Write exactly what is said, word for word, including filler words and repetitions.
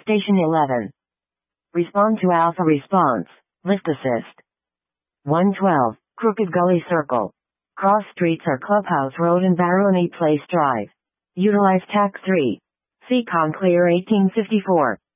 Station eleven. Respond to Alpha Response. Lift Assist. one twelve. Crooked Gully Circle. Cross streets are Clubhouse Road and Barony Place Drive. Utilize T A C three. C-Con Clear eighteen fifty-four.